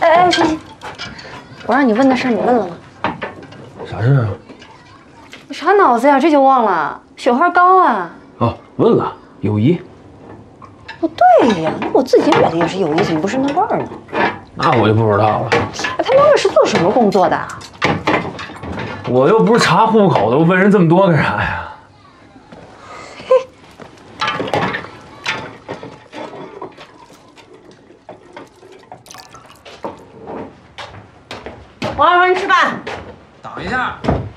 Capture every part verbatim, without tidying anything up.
哎哎，行行，我让你问的事儿你问了吗？ 啥事啊？ 你啥脑子呀？这就忘了？雪花膏啊！ 哦，问了，友谊。 不对呀，那我自己买的也是友谊，怎么不是那味儿呢？ 那我就不知道了。 他妈妈是做什么工作的？ 我又不是查户口的，我问人这么多干啥呀？ 王二叔，吃饭。 等一下。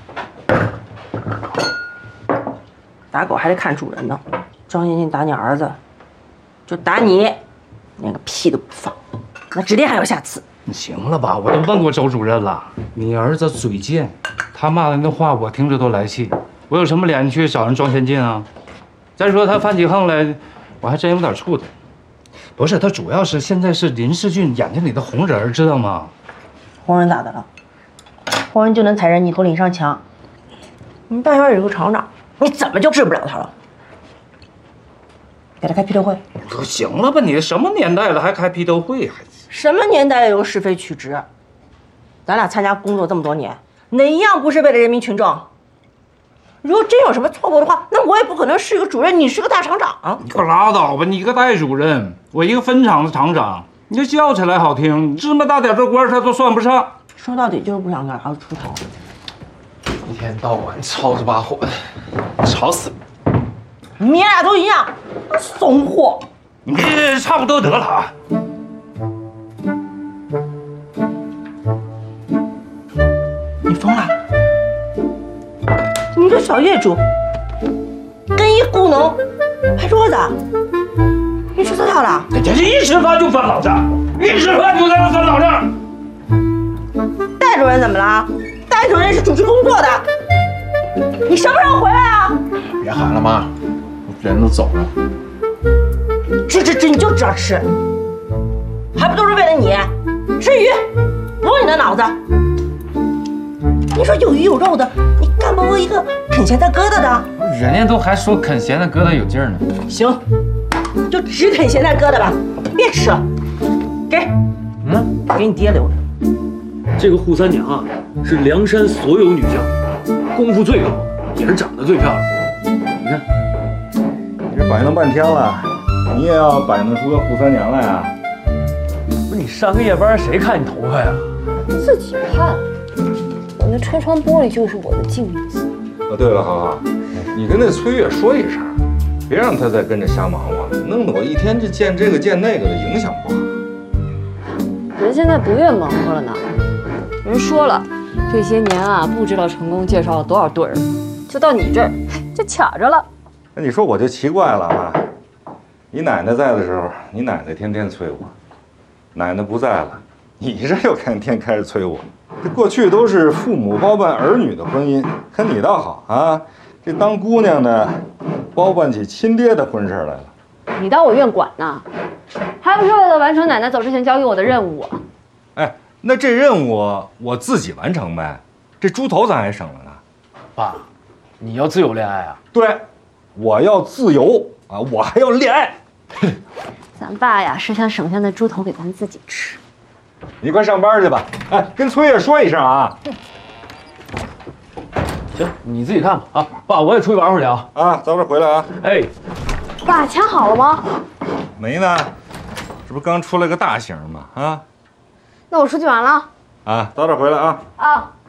打狗还得看主人呢。张欣欣打你儿子，就打你，连个屁都不放，那指定还有下次。 你行了吧？我都问过周主任了，你儿子嘴贱，他骂的那话我听着都来气。我有什么脸去找人装先进啊？再说他犯起横来，我还真有点怵他。不是，他主要是现在是林世俊眼睛里的红人，知道吗？ 红人咋的了？红人就能踩人泥头领上墙。你们大学有个厂长，你怎么就治不了他了？给他开批斗会。 行了吧你，什么年代了还开批斗会？还什么年代有是非曲直？咱俩参加工作这么多年，哪一样不是为了人民群众？如果真有什么错误的话，那我也不可能是个主任，你是个大厂长。 你可拉倒吧，你一个代主任，我一个分厂的厂长，你这叫起来好听，芝麻大点这官他都算不上。说到底就是不想给儿子出头。 一天到晚吵着把火的，吵死了。 你俩都一样，怂货。 你差不多得了啊。你疯了？ 你个小业主，跟一雇农拍桌子，你吃这套了？ 这这一吃饭就翻老账，一吃饭就在那翻老账。 戴主任怎么了？戴主任是主持工作的，你什么时候回来啊？ 别喊了，妈，人都走了。 吃吃吃，你就知道吃，还不都是为了你？吃鱼，补你的脑子。你说有鱼有肉的，你干不过一个啃咸菜疙瘩的？ 人家都还说啃咸菜疙瘩有劲儿呢。 行，就只啃咸菜疙瘩吧，别吃了。给，嗯，给你爹留着。 这个扈三娘啊，是梁山所有女将，功夫最好，也是长得最漂亮。你看， 你这摆弄半天了，你也要摆弄出个扈三娘来啊？ 不是你上个夜班，谁看你头发呀？ 自己看，我那车窗玻璃就是我的镜子。 哦，对了，豪豪，你跟那崔月说一声，别让他再跟着瞎忙活，弄得我一天就见这个见那个的，影响不好。 人现在不愿忙活了呢。人说了，这些年啊，不知道成功介绍了多少对儿，就到你这儿就卡着了。 那你说我就奇怪了啊！你奶奶在的时候，你奶奶天天催我；奶奶不在了，你这又天天开始催我。这过去都是父母包办儿女的婚姻，可你倒好啊，这当姑娘的包办起亲爹的婚事来了。 你当我愿管呢？还不是为了完成奶奶走之前交给我的任务？ 哎，那这任务我自己完成呗，这猪头咱还省了呢。 爸，你要自由恋爱啊？ 对，我要自由啊，我还要恋爱。 咱爸呀是想省下那猪头给咱自己吃。 你快上班去吧，哎，跟崔月说一声啊。 行，你自己看吧。啊，爸，我也出去玩会儿去啊。 啊，早点回来啊。 哎， 爸，钱好了吗？ 没呢，这不刚出来个大型吗？啊， 那我出去玩了。 啊，早点回来啊。 啊。